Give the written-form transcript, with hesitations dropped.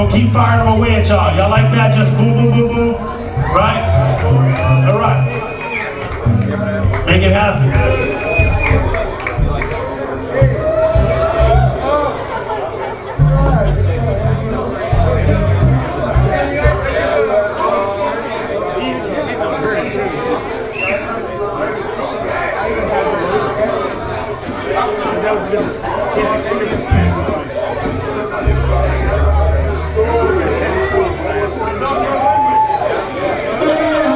gonna keep firing them away at y'all. Y'all like that? Just boom, boom, boom, boom. Right? All right. Make it happen. That was good.